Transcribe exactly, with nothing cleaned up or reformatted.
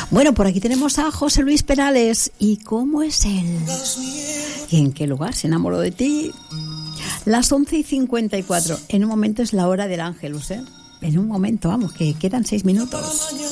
Bueno, por aquí tenemos a José Luis Perales. ¿Y cómo es él? ¿Y en qué lugar se enamoró de ti? Las once y cincuenta y cuatro. En un momento es la hora del Ángelus, ¿eh? En un momento, vamos, que quedan seis minutos.